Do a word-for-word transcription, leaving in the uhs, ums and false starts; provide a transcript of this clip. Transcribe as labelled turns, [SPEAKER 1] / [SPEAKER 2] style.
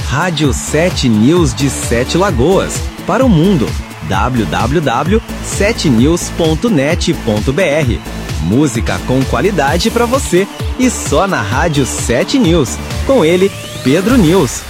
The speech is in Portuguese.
[SPEAKER 1] Rádio sete News de Sete Lagoas, para o mundo. w w w ponto sete news ponto net ponto b r. Música com qualidade para você e só na Rádio sete News. Com ele, Pedro News.